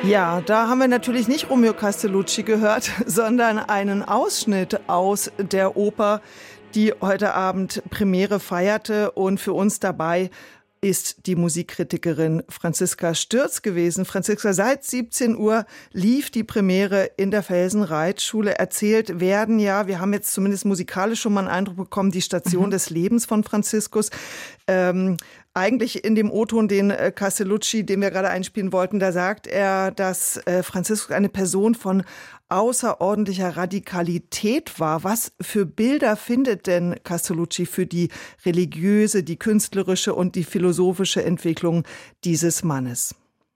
Ja, da haben wir natürlich nicht Romeo Castellucci gehört, sondern einen Ausschnitt aus der Oper, die heute Abend Premiere feierte. Und für uns dabei ist die Musikkritikerin Franziska Stürz gewesen. Franziska, seit 17 Uhr lief die Premiere in der Felsenreitschule. Erzählt werden ja, wir haben jetzt zumindest musikalisch schon mal einen Eindruck bekommen, die Station des Lebens von Franziskus. Eigentlich in dem O-Ton, den Castellucci, den wir gerade einspielen wollten, da sagt er, dass Franziskus eine Person von außerordentlicher Radikalität war. Was für Bilder findet denn Castellucci für die religiöse, die künstlerische und die philosophische Entwicklung dieses Mannes?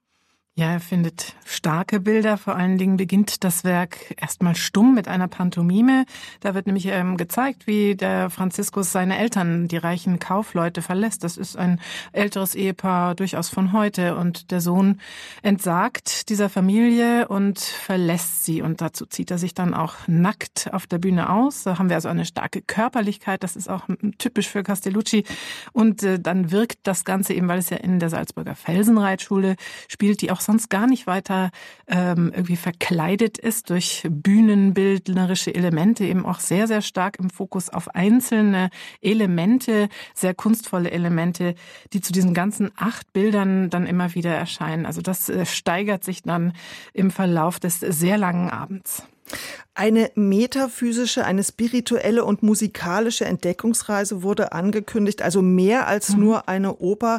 Ja, er findet starke Bilder. Vor allen Dingen beginnt das Werk erstmal stumm mit einer Pantomime. Da wird nämlich gezeigt, wie der Franziskus seine Eltern, die reichen Kaufleute, verlässt. Das ist ein älteres Ehepaar, durchaus von heute. Und der Sohn entsagt dieser Familie und verlässt sie. Und dazu zieht er sich dann auch nackt auf der Bühne aus. Da haben wir also eine starke Körperlichkeit. Das ist auch typisch für Castellucci. Und dann wirkt das Ganze eben, weil es ja in der Salzburger Felsenreitschule spielt, die auch sonst gar nicht weiter irgendwie verkleidet ist durch bühnenbildnerische Elemente, eben auch sehr, sehr stark im Fokus auf einzelne Elemente, sehr kunstvolle Elemente, die zu diesen ganzen 8 Bildern dann immer wieder erscheinen. Also das steigert sich dann im Verlauf des sehr langen Abends. Eine metaphysische, eine spirituelle und musikalische Entdeckungsreise wurde angekündigt, also mehr als nur eine Oper.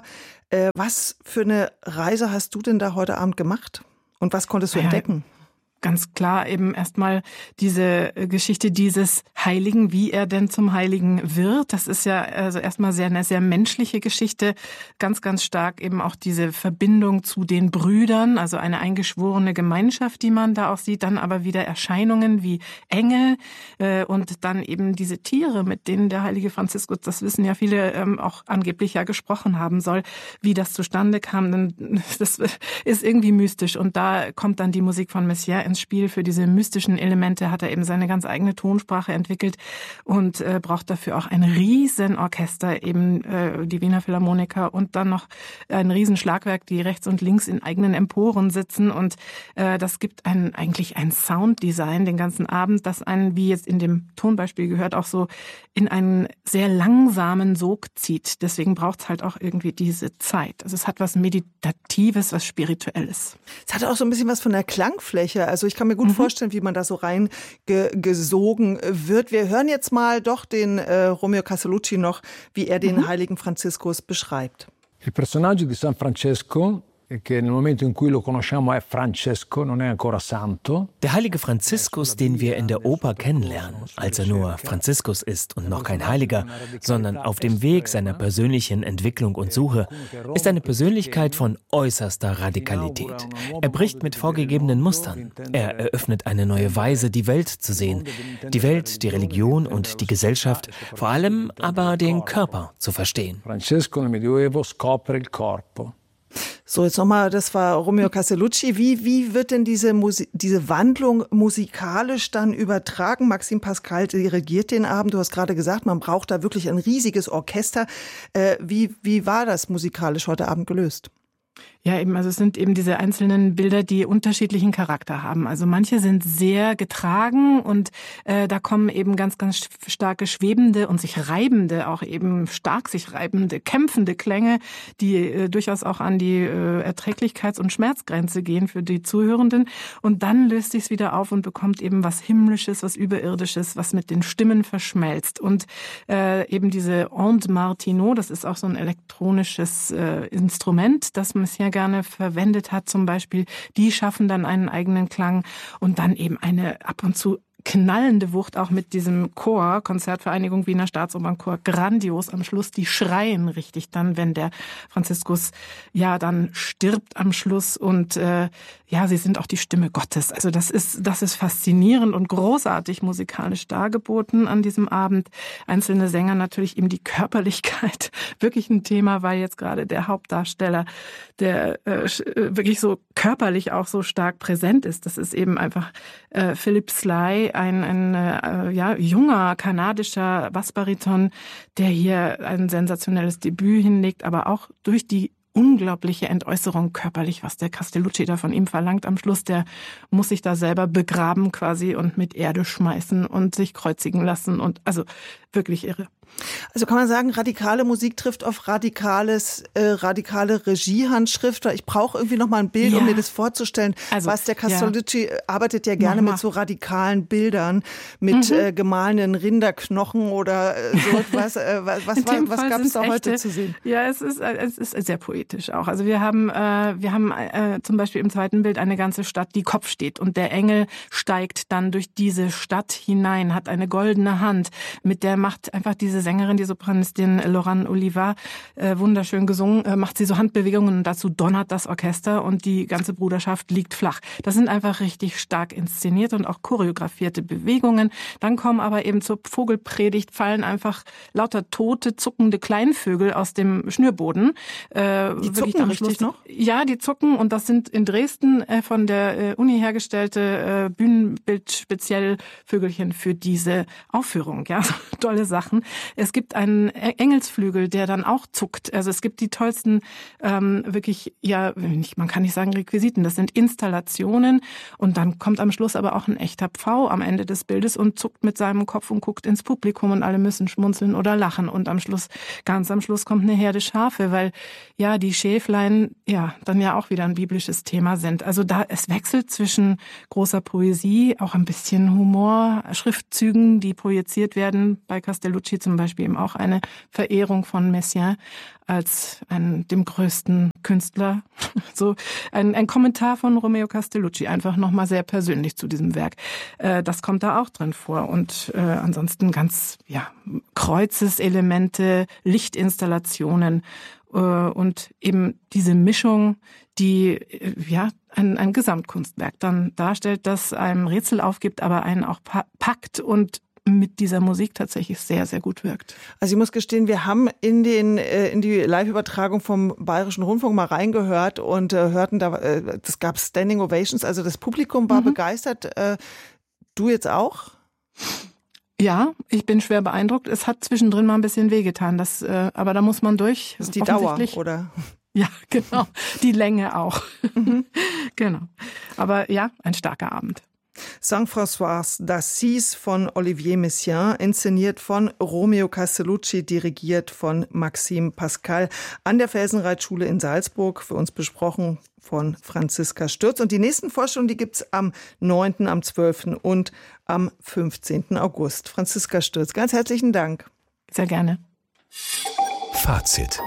Was für eine Reise hast du denn da heute Abend gemacht? Und was konntest du entdecken? Ganz klar eben erstmal diese Geschichte dieses Heiligen, wie er denn zum Heiligen wird. Das ist ja also erstmal eine sehr menschliche Geschichte. Ganz, ganz stark eben auch diese Verbindung zu den Brüdern, also eine eingeschworene Gemeinschaft, die man da auch sieht. Dann aber wieder Erscheinungen wie Engel und dann eben diese Tiere, mit denen der heilige Franziskus, das wissen ja viele, auch angeblich ja gesprochen haben soll. Wie das zustande kam, das ist irgendwie mystisch. Und da kommt dann die Musik von Messiaen ins Spiel. Für diese mystischen Elemente hat er eben seine ganz eigene Tonsprache entwickelt und braucht dafür auch ein Riesenorchester, eben die Wiener Philharmoniker und dann noch ein Riesenschlagwerk, die rechts und links in eigenen Emporen sitzen und das gibt eigentlich ein Sounddesign den ganzen Abend, das einen, wie jetzt in dem Tonbeispiel gehört, auch so in einen sehr langsamen Sog zieht. Deswegen braucht es halt auch irgendwie diese Zeit. Also es hat was Meditatives, was Spirituelles. Es hat auch so ein bisschen was von der Klangfläche. Also ich kann mir gut vorstellen, wie man da so reingesogen wird. Wir hören jetzt mal doch den Romeo Castellucci noch, wie er den heiligen Franziskus beschreibt. Il personaggio di San Francesco, che nel momento in cui lo conosciamo è Francesco, non è ancora santo. Der heilige Franziskus, den wir in der Oper kennenlernen, als er nur Franziskus ist und noch kein Heiliger, sondern auf dem Weg seiner persönlichen Entwicklung und Suche, ist eine Persönlichkeit von äußerster Radikalität. Er bricht mit vorgegebenen Mustern. Er eröffnet eine neue Weise, die Welt zu sehen. Die Welt, die Religion und die Gesellschaft, vor allem aber den Körper zu verstehen. Francesco nel Medioevo scopre il corpo. So, jetzt nochmal, das war Romeo Castellucci. Wie wird denn diese Wandlung musikalisch dann übertragen? Maxime Pascal dirigiert den Abend. Du hast gerade gesagt, man braucht da wirklich ein riesiges Orchester. Wie war das musikalisch heute Abend gelöst? Ja, eben, also es sind eben diese einzelnen Bilder, die unterschiedlichen Charakter haben. Also manche sind sehr getragen und da kommen eben ganz, ganz starke schwebende und sich reibende, auch eben stark sich reibende, kämpfende Klänge, die durchaus auch an die Erträglichkeits- und Schmerzgrenze gehen für die Zuhörenden. Und dann löst sich's wieder auf und bekommt eben was Himmlisches, was Überirdisches, was mit den Stimmen verschmelzt. Und eben diese Ondes Martineau, das ist auch so ein elektronisches Instrument, das Messiaen gerne verwendet hat zum Beispiel, die schaffen dann einen eigenen Klang und dann eben eine ab und zu knallende Wucht auch mit diesem Chor, Konzertvereinigung Wiener Staatsopernchor, grandios am Schluss, die schreien richtig dann, wenn der Franziskus ja dann stirbt am Schluss und sie sind auch die Stimme Gottes. Also das ist faszinierend und großartig musikalisch dargeboten an diesem Abend. Einzelne Sänger natürlich eben die Körperlichkeit, wirklich ein Thema, weil jetzt gerade der Hauptdarsteller, der wirklich so körperlich auch so stark präsent ist. Das ist eben einfach Philip Sly, ein junger kanadischer Bassbariton, der hier ein sensationelles Debüt hinlegt, aber auch durch die unglaubliche Entäußerung körperlich, was der Castellucci da von ihm verlangt am Schluss. Der muss sich da selber begraben quasi und mit Erde schmeißen und sich kreuzigen lassen und also wirklich irre. Also kann man sagen, radikale Musik trifft auf radikale Regiehandschrift. Ich brauche irgendwie noch mal ein Bild, um mir das vorzustellen. Also, was der Castellucci arbeitet ja gerne mit so radikalen Bildern, mit gemahlenen Rinderknochen oder so etwas. Was gab es da heute zu sehen? Ja, es ist sehr poetisch auch. Also wir haben zum Beispiel im zweiten Bild eine ganze Stadt, die Kopf steht und der Engel steigt dann durch diese Stadt hinein, hat eine goldene Hand, mit der macht einfach diese Sängerin, die Sopranistin Laurent Oliva, wunderschön gesungen, macht sie so Handbewegungen und dazu donnert das Orchester und die ganze Bruderschaft liegt flach. Das sind einfach richtig stark inszeniert und auch choreografierte Bewegungen. Dann kommen aber eben zur Vogelpredigt, fallen einfach lauter tote, zuckende Kleinvögel aus dem Schnürboden. Die zucken richtig noch? Ja, die zucken und das sind in Dresden von der Uni hergestellte Bühnenbild speziell Vögelchen für diese Aufführung. Ja, so tolle Sachen. Es gibt einen Engelsflügel, der dann auch zuckt. Also es gibt die tollsten, wirklich, ja, man kann nicht sagen Requisiten, das sind Installationen. Und dann kommt am Schluss aber auch ein echter Pfau am Ende des Bildes und zuckt mit seinem Kopf und guckt ins Publikum und alle müssen schmunzeln oder lachen. Und ganz am Schluss kommt eine Herde Schafe, weil ja die Schäflein ja dann ja auch wieder ein biblisches Thema sind. Also es wechselt zwischen großer Poesie, auch ein bisschen Humor, Schriftzügen, die projiziert werden. Bei Castellucci zum Beispiel eben auch eine Verehrung von Messiaen als dem größten Künstler. So ein Kommentar von Romeo Castellucci, einfach nochmal sehr persönlich zu diesem Werk. Das kommt da auch drin vor. Und ansonsten ganz Kreuzeselemente, Lichtinstallationen und eben diese Mischung, die ein Gesamtkunstwerk dann darstellt, das einem Rätsel aufgibt, aber einen auch packt und mit dieser Musik tatsächlich sehr, sehr gut wirkt. Also ich muss gestehen, wir haben in die Live-Übertragung vom Bayerischen Rundfunk mal reingehört und hörten da, das gab Standing Ovations, also das Publikum war begeistert. Du jetzt auch? Ja, ich bin schwer beeindruckt. Es hat zwischendrin mal ein bisschen wehgetan, aber da muss man durch. Das ist die Dauer, oder? Ja, genau. Die Länge auch. Genau. Aber ja, ein starker Abend. Saint-François d'Assise von Olivier Messiaen, inszeniert von Romeo Castellucci, dirigiert von Maxime Pascal an der Felsenreitschule in Salzburg, für uns besprochen von Franziska Stürz. Und die nächsten Vorstellungen, die gibt's am 9., am 12. und am 15. August. Franziska Stürz, ganz herzlichen Dank. Sehr gerne. Fazit.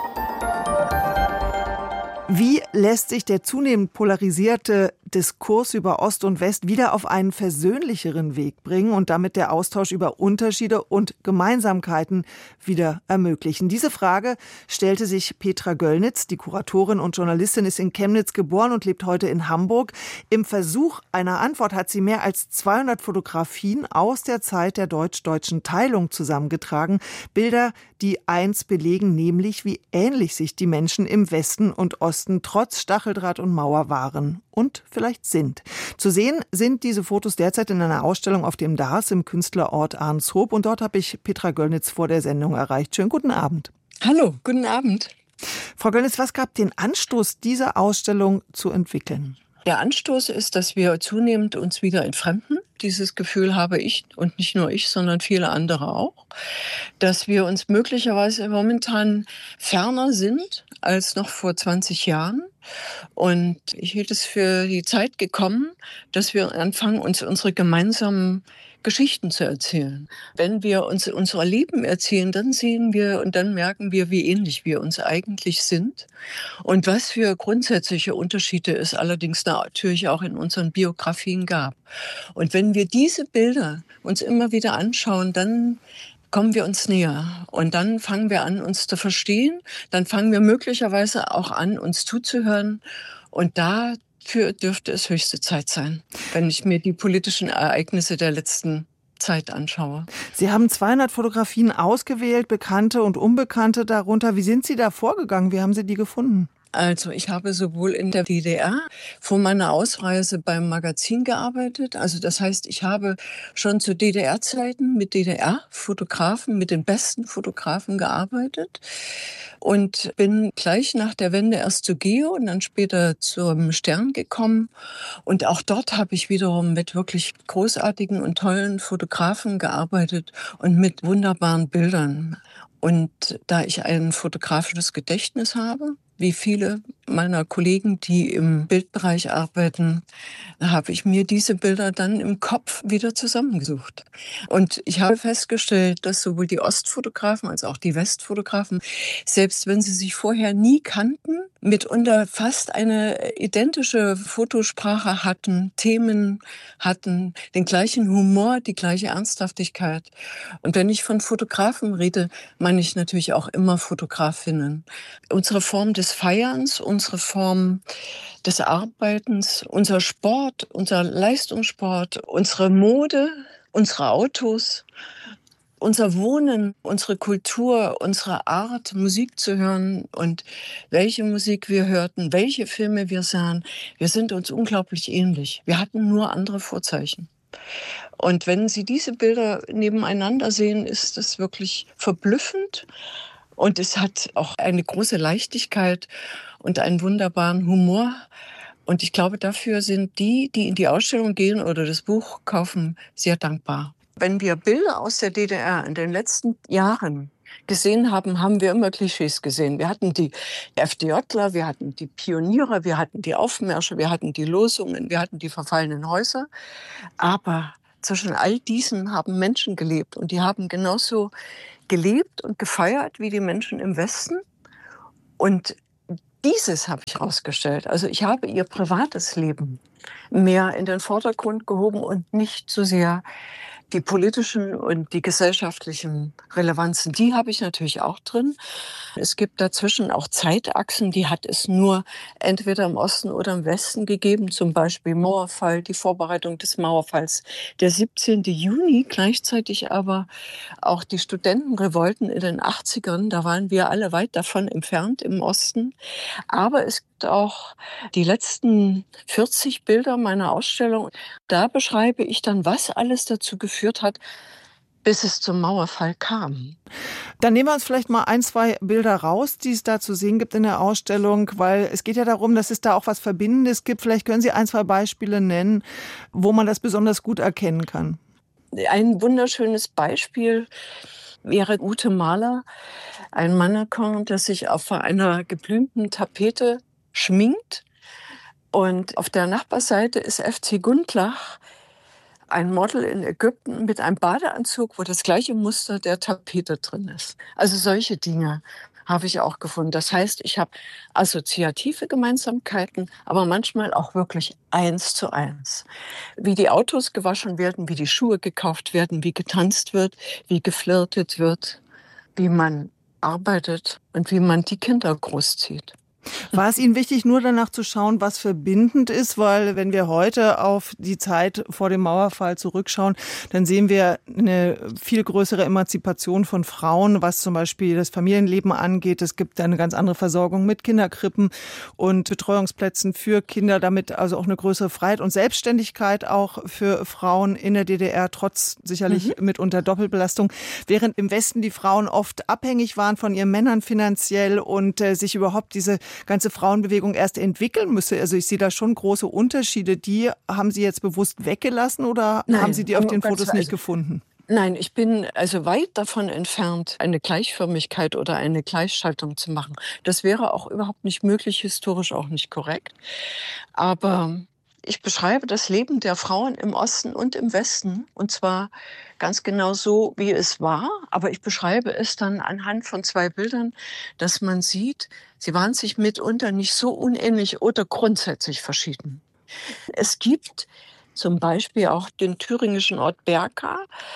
Wie lässt sich der zunehmend polarisierte Diskurs über Ost und West wieder auf einen versöhnlicheren Weg bringen und damit der Austausch über Unterschiede und Gemeinsamkeiten wieder ermöglichen? Diese Frage stellte sich Petra Göllnitz. Die Kuratorin und Journalistin ist in Chemnitz geboren und lebt heute in Hamburg. Im Versuch einer Antwort hat sie mehr als 200 Fotografien aus der Zeit der deutsch-deutschen Teilung zusammengetragen. Bilder, die eins belegen, nämlich wie ähnlich sich die Menschen im Westen und Osten trotz Stacheldraht und Mauer waren und vielleicht sind. Zu sehen sind diese Fotos derzeit in einer Ausstellung auf dem Dars im Künstlerort Arnshoop. Und dort habe ich Petra Göllnitz vor der Sendung erreicht. Schönen guten Abend. Hallo, guten Abend. Frau Göllnitz, was gab den Anstoß, diese Ausstellung zu entwickeln? Der Anstoß ist, dass wir zunehmend uns wieder entfremden. Dieses Gefühl habe ich und nicht nur ich, sondern viele andere auch, dass wir uns möglicherweise momentan ferner sind als noch vor 20 Jahren. Und ich hielt es für die Zeit gekommen, dass wir anfangen, uns unsere gemeinsamen Geschichten zu erzählen. Wenn wir uns unser Leben erzählen, dann sehen wir und dann merken wir, wie ähnlich wir uns eigentlich sind. Und was für grundsätzliche Unterschiede es allerdings natürlich auch in unseren Biografien gab. Und wenn wir diese Bilder uns immer wieder anschauen, dann kommen wir uns näher. Und dann fangen wir an, uns zu verstehen. Dann fangen wir möglicherweise auch an, uns zuzuhören. Und dafür dürfte es höchste Zeit sein, wenn ich mir die politischen Ereignisse der letzten Zeit anschaue. Sie haben 200 Fotografien ausgewählt, bekannte und unbekannte darunter. Wie sind Sie da vorgegangen? Wie haben Sie die gefunden? Also ich habe sowohl in der DDR vor meiner Ausreise beim Magazin gearbeitet. Also das heißt, ich habe schon zu DDR-Zeiten mit DDR-Fotografen, mit den besten Fotografen gearbeitet und bin gleich nach der Wende erst zu Geo und dann später zum Stern gekommen. Und auch dort habe ich wiederum mit wirklich großartigen und tollen Fotografen gearbeitet und mit wunderbaren Bildern. Und da ich ein fotografisches Gedächtnis habe, wie viele meiner Kollegen, die im Bildbereich arbeiten, habe ich mir diese Bilder dann im Kopf wieder zusammengesucht. Und ich habe festgestellt, dass sowohl die Ostfotografen als auch die Westfotografen, selbst wenn sie sich vorher nie kannten, mitunter fast eine identische Fotosprache hatten, Themen hatten, den gleichen Humor, die gleiche Ernsthaftigkeit. Und wenn ich von Fotografen rede, meine ich natürlich auch immer Fotografinnen. Unsere Form des Feierns, unsere Form des Arbeitens, unser Sport, unser Leistungssport, unsere Mode, unsere Autos, unser Wohnen, unsere Kultur, unsere Art, Musik zu hören und welche Musik wir hörten, welche Filme wir sahen, wir sind uns unglaublich ähnlich. Wir hatten nur andere Vorzeichen. Und wenn Sie diese Bilder nebeneinander sehen, ist es wirklich verblüffend. Und es hat auch eine große Leichtigkeit und einen wunderbaren Humor. Und ich glaube, dafür sind die in die Ausstellung gehen oder das Buch kaufen, sehr dankbar. Wenn wir Bilder aus der DDR in den letzten Jahren gesehen haben, haben wir immer Klischees gesehen. Wir hatten die FDJler, wir hatten die Pioniere, wir hatten die Aufmärsche, wir hatten die Losungen, wir hatten die verfallenen Häuser. Aber zwischen all diesen haben Menschen gelebt und die haben genauso gelebt und gefeiert wie die Menschen im Westen. Und dieses habe ich herausgestellt. Also ich habe ihr privates Leben mehr in den Vordergrund gehoben und nicht so sehr die politischen und die gesellschaftlichen Relevanzen. Die habe ich natürlich auch drin. Es gibt dazwischen auch Zeitachsen, die hat es nur entweder im Osten oder im Westen gegeben. Zum Beispiel Mauerfall, die Vorbereitung des Mauerfalls, der 17. Juni, gleichzeitig aber auch die Studentenrevolten in den 80ern. Da waren wir alle weit davon entfernt im Osten. Aber es gibt auch die letzten 40 Bilder meiner Ausstellung. Da beschreibe ich dann, was alles dazu geführt hat, bis es zum Mauerfall kam. Dann nehmen wir uns vielleicht mal 1, 2 Bilder raus, die es da zu sehen gibt in der Ausstellung, weil es geht ja darum, dass es da auch was Verbindendes gibt. Vielleicht können Sie 1, 2 Beispiele nennen, wo man das besonders gut erkennen kann. Ein wunderschönes Beispiel wäre Ute Mahler, ein Mannequin, der sich auf einer geblümten Tapete schminkt. Und auf der Nachbarseite ist FC Gundlach, ein Model in Ägypten mit einem Badeanzug, wo das gleiche Muster der Tapete drin ist. Also solche Dinge habe ich auch gefunden. Das heißt, ich habe assoziative Gemeinsamkeiten, aber manchmal auch wirklich 1:1. Wie die Autos gewaschen werden, wie die Schuhe gekauft werden, wie getanzt wird, wie geflirtet wird, wie man arbeitet und wie man die Kinder großzieht. War es Ihnen wichtig, nur danach zu schauen, was verbindend ist? Weil wenn wir heute auf die Zeit vor dem Mauerfall zurückschauen, dann sehen wir eine viel größere Emanzipation von Frauen, was zum Beispiel das Familienleben angeht. Es gibt eine ganz andere Versorgung mit Kinderkrippen und Betreuungsplätzen für Kinder, damit also auch eine größere Freiheit und Selbstständigkeit auch für Frauen in der DDR, trotz sicherlich mitunter Doppelbelastung. Während im Westen die Frauen oft abhängig waren von ihren Männern finanziell und sich überhaupt diese ganze Frauenbewegung erst entwickeln müsse. Also ich sehe da schon große Unterschiede. Die haben Sie jetzt bewusst weggelassen oder haben Sie die auf den Fotos nicht gefunden? Nein, ich bin also weit davon entfernt, eine Gleichförmigkeit oder eine Gleichschaltung zu machen. Das wäre auch überhaupt nicht möglich, historisch auch nicht korrekt. Aber ich beschreibe das Leben der Frauen im Osten und im Westen, und zwar ganz genau so, wie es war. Aber ich beschreibe es dann anhand von 2 Bildern, dass man sieht, sie waren sich mitunter nicht so unähnlich oder grundsätzlich verschieden. Es gibt zum Beispiel auch den thüringischen Ort Berka.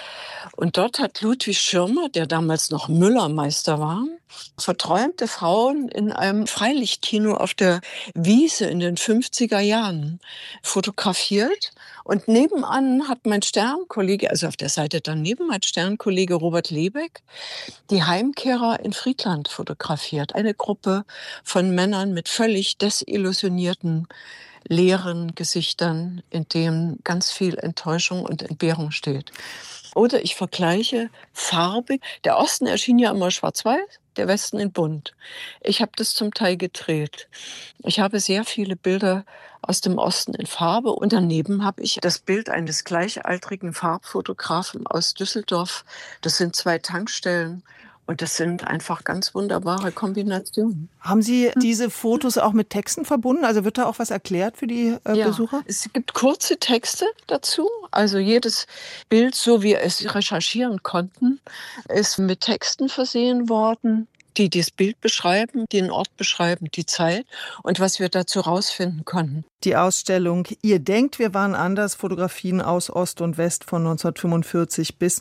Und dort hat Ludwig Schirmer, der damals noch Müllermeister war, verträumte Frauen in einem Freilichtkino auf der Wiese in den 50er Jahren fotografiert. Und nebenan hat mein Sternkollege, also auf der Seite daneben, mein Sternkollege Robert Lebeck, die Heimkehrer in Friedland fotografiert. Eine Gruppe von Männern mit völlig desillusionierten, leeren Gesichtern, in denen ganz viel Enttäuschung und Entbehrung steht. Oder ich vergleiche Farbe. Der Osten erschien ja immer schwarz-weiß, der Westen in bunt. Ich habe das zum Teil gedreht. Ich habe sehr viele Bilder aus dem Osten in Farbe und daneben habe ich das Bild eines gleichaltrigen Farbfotografen aus Düsseldorf. Das sind 2 Tankstellen. Und das sind einfach ganz wunderbare Kombinationen. Haben Sie diese Fotos auch mit Texten verbunden? Also wird da auch was erklärt für die Besucher? Es gibt kurze Texte dazu. Also jedes Bild, so wie wir es recherchieren konnten, ist mit Texten versehen worden, die das Bild beschreiben, den Ort beschreiben, die Zeit und was wir dazu rausfinden konnten. Die Ausstellung Ihr denkt, wir waren anders, Fotografien aus Ost und West von 1945 bis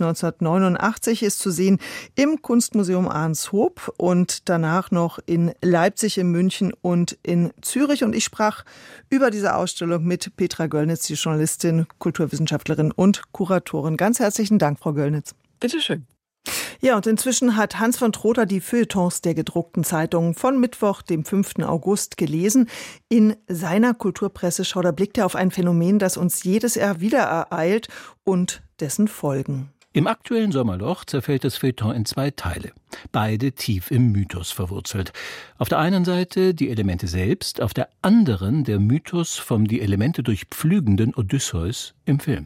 1989 ist zu sehen im Kunstmuseum Arnshoop und danach noch in Leipzig, in München und in Zürich. Und ich sprach über diese Ausstellung mit Petra Göllnitz, die Journalistin, Kulturwissenschaftlerin und Kuratorin. Ganz herzlichen Dank, Frau Göllnitz. Bitteschön. Ja, und inzwischen hat Hans von Trotha die Feuilletons der gedruckten Zeitungen von Mittwoch, dem 5. August, gelesen. In seiner Kulturpresseschau, da blickt er auf ein Phänomen, das uns jedes Jahr wieder ereilt und dessen Folgen. Im aktuellen Sommerloch zerfällt das Feuilleton in 2 Teile, beide tief im Mythos verwurzelt. Auf der einen Seite die Elemente selbst, auf der anderen der Mythos vom die Elemente durchpflügenden Odysseus im Film.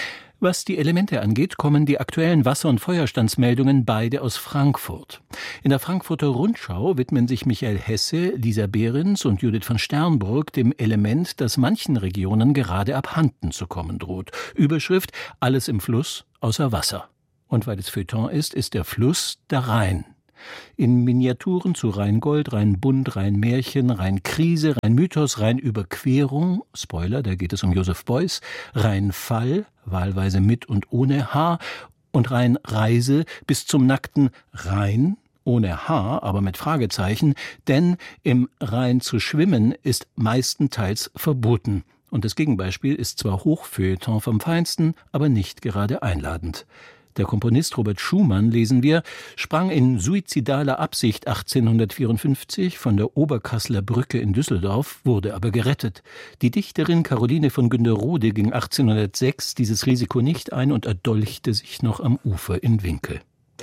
Was die Elemente angeht, kommen die aktuellen Wasser- und Feuerstandsmeldungen beide aus Frankfurt. In der Frankfurter Rundschau widmen sich Michael Hesse, Lisa Behrens und Judith von Sternburg dem Element, das manchen Regionen gerade abhanden zu kommen droht. Überschrift: Alles im Fluss außer Wasser. Und weil es Feuilleton ist der Fluss der Rhein. In Miniaturen zu Rheingold, Rheinbund, Rheinmärchen, Rheinkrise, Rheinmythos, Rheinüberquerung, Spoiler, da geht es um Joseph Beuys, Rheinfall, wahlweise mit und ohne H, und Rheinreise bis zum nackten Rhein, ohne H, aber mit Fragezeichen, denn im Rhein zu schwimmen ist meistenteils verboten. Und das Gegenbeispiel ist zwar Hochfeuilleton vom Feinsten, aber nicht gerade einladend. Der Komponist Robert Schumann, lesen wir, sprang in suizidaler Absicht 1854 von der Oberkasseler Brücke in Düsseldorf, wurde aber gerettet. Die Dichterin Caroline von Günderrode ging 1806 dieses Risiko nicht ein und erdolchte sich noch am Ufer in Winkel.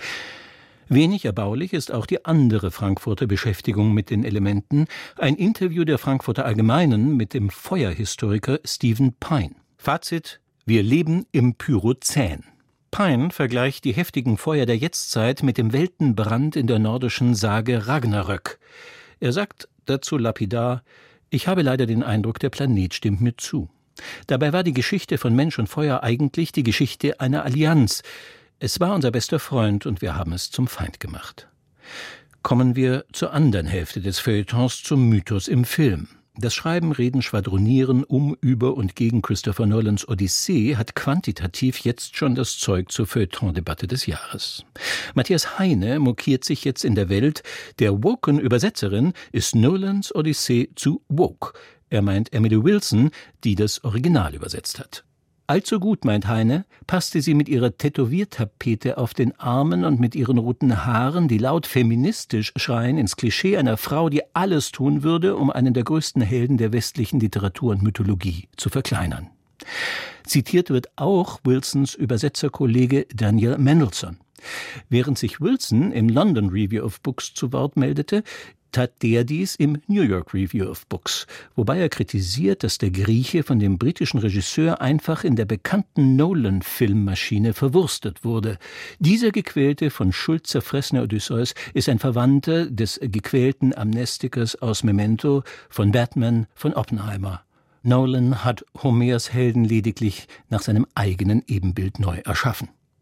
Wenig erbaulich ist auch die andere Frankfurter Beschäftigung mit den Elementen, ein Interview der Frankfurter Allgemeinen mit dem Feuerhistoriker Stephen Pine. Fazit: Wir leben im Pyrozän. Pine vergleicht die heftigen Feuer der Jetztzeit mit dem Weltenbrand in der nordischen Sage Ragnarök. Er sagt dazu lapidar: Ich habe leider den Eindruck, der Planet stimmt mir zu. Dabei war die Geschichte von Mensch und Feuer eigentlich die Geschichte einer Allianz. Es war unser bester Freund und wir haben es zum Feind gemacht. Kommen wir zur anderen Hälfte des Feuilletons, zum Mythos im Film. Das Schreiben, Reden, Schwadronieren um, über und gegen Christopher Nolans Odyssee hat quantitativ jetzt schon das Zeug zur Feuilleton-Debatte des Jahres. Matthias Heine mokiert sich jetzt in der Welt, der woken Übersetzerin ist Nolans Odyssee zu woke. Er meint Emily Wilson, die das Original übersetzt hat. Allzu gut, meint Heine, passte sie mit ihrer Tätowiertapete auf den Armen und mit ihren roten Haaren, die laut feministisch schreien, ins Klischee einer Frau, die alles tun würde, um einen der größten Helden der westlichen Literatur und Mythologie zu verkleinern. Zitiert wird auch Wilsons Übersetzerkollege Daniel Mendelssohn. Während sich Wilson im London Review of Books zu Wort meldete, tat der dies im New York Review of Books, wobei er kritisiert, dass der Grieche von dem britischen Regisseur einfach in der bekannten Nolan-Filmmaschine verwurstet wurde. Dieser gequälte, von Schuld zerfressene Odysseus ist ein Verwandter des gequälten Amnestikers aus Memento, von Batman, von Oppenheimer. Nolan hat Homers Helden lediglich nach seinem eigenen Ebenbild neu erschaffen.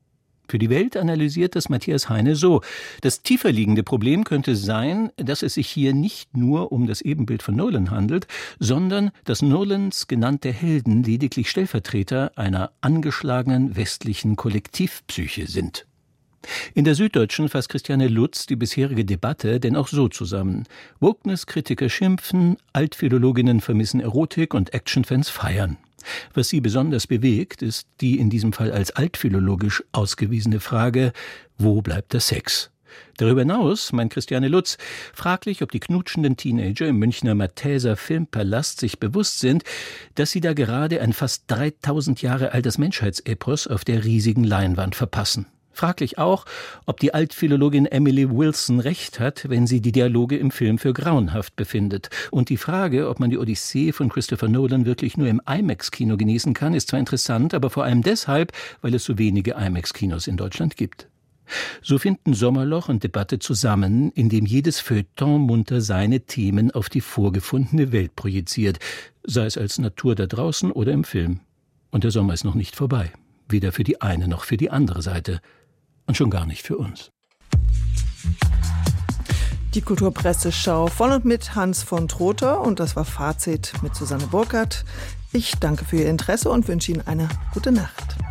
Für die Welt analysiert das Matthias Heine so: Das tiefer liegende Problem könnte sein, dass es sich hier nicht nur um das Ebenbild von Nolan handelt, sondern dass Nolans genannte Helden lediglich Stellvertreter einer angeschlagenen westlichen Kollektivpsyche sind. In der Süddeutschen fasst Christiane Lutz die bisherige Debatte denn auch so zusammen: Wokeness-Kritiker schimpfen, Altphilologinnen vermissen Erotik und Actionfans feiern. Was sie besonders bewegt, ist die in diesem Fall als altphilologisch ausgewiesene Frage: Wo bleibt der Sex? Darüber hinaus, meint Christiane Lutz, fraglich, ob die knutschenden Teenager im Münchner Mathäser Filmpalast sich bewusst sind, dass sie da gerade ein fast 3000 Jahre altes Menschheitsepos auf der riesigen Leinwand verpassen. Fraglich auch, ob die Altphilologin Emily Wilson recht hat, wenn sie die Dialoge im Film für grauenhaft befindet. Und die Frage, ob man die Odyssee von Christopher Nolan wirklich nur im IMAX-Kino genießen kann, ist zwar interessant, aber vor allem deshalb, weil es so wenige IMAX-Kinos in Deutschland gibt. So finden Sommerloch und Debatte zusammen, indem jedes Feuilleton munter seine Themen auf die vorgefundene Welt projiziert, sei es als Natur da draußen oder im Film. Und der Sommer ist noch nicht vorbei, weder für die eine noch für die andere Seite. Und schon gar nicht für uns. Die Kulturpresseschau von und mit Hans von Trotha, und das war Fazit mit Susanne Burkhardt. Ich danke für Ihr Interesse und wünsche Ihnen eine gute Nacht.